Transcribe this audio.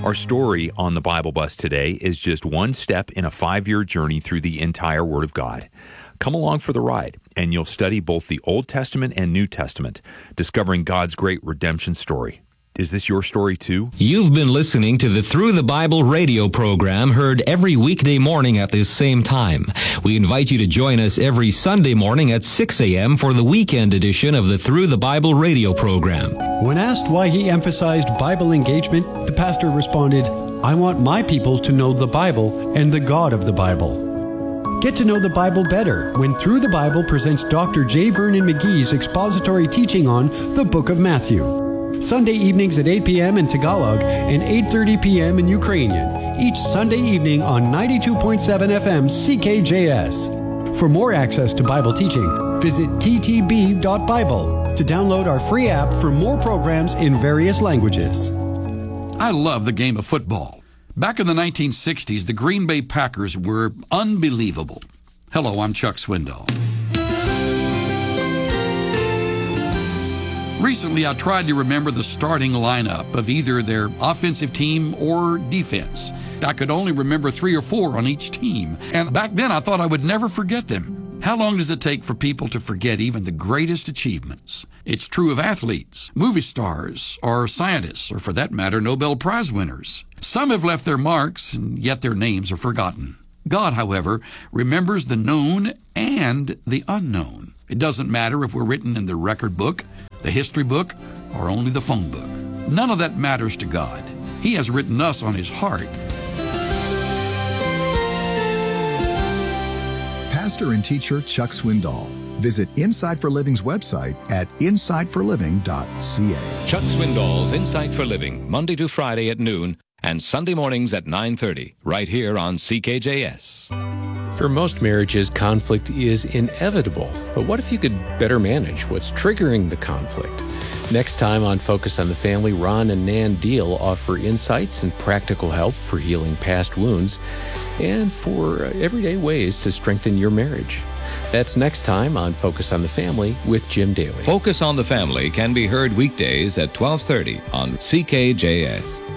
Our story on the Bible Bus today is just one step in a 5-year journey through the entire Word of God. Come along for the ride, and you'll study both the Old Testament and New Testament, discovering God's great redemption story. Is this your story too? You've been listening to the Through the Bible radio program, heard every weekday morning at this same time. We invite you to join us every Sunday morning at 6 a.m. for the weekend edition of the Through the Bible radio program. When asked why he emphasized Bible engagement, the pastor responded, "I want my people to know the Bible and the God of the Bible." Get to know the Bible better when Through the Bible presents Dr. J. Vernon McGee's expository teaching on the Book of Matthew. Sunday evenings at 8 p.m. in Tagalog and 8:30 p.m. in Ukrainian. Each Sunday evening on 92.7 FM CKJS. For more access to Bible teaching, visit ttb.bible to download our free app for more programs in various languages. I love the game of football. Back in the 1960s, the Green Bay Packers were unbelievable. Hello, I'm Chuck Swindoll. Recently, I tried to remember the starting lineup of either their offensive team or defense. I could only remember 3 or 4 on each team, and back then I thought I would never forget them. How long does it take for people to forget even the greatest achievements? It's true of athletes, movie stars, or scientists, or for that matter, Nobel Prize winners. Some have left their marks, and yet their names are forgotten. God, however, remembers the known and the unknown. It doesn't matter if we're written in the record book, the history book, or only the phone book. None of that matters to God. He has written us on His heart. Pastor and teacher Chuck Swindoll. Visit Insight for Living's website at insightforliving.ca. Chuck Swindoll's Insight for Living, Monday to Friday at noon and Sunday mornings at 9:30, right here on CKJS. For most marriages, conflict is inevitable. But what if you could better manage what's triggering the conflict? Next time on Focus on the Family, Ron and Nan Deal offer insights and practical help for healing past wounds and for everyday ways to strengthen your marriage. That's next time on Focus on the Family with Jim Daly. Focus on the Family can be heard weekdays at 12:30 on CKJS.